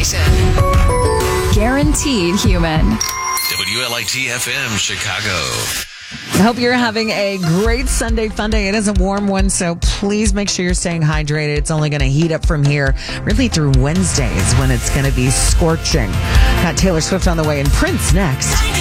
station. Guaranteed human. WLIT FM Chicago. I hope you're having a great Sunday fun day. It is a warm one, so please make sure you're staying hydrated. It's only going to heat up from here, really through Wednesdays when it's going to be scorching. Got Taylor Swift on the way and Prince next.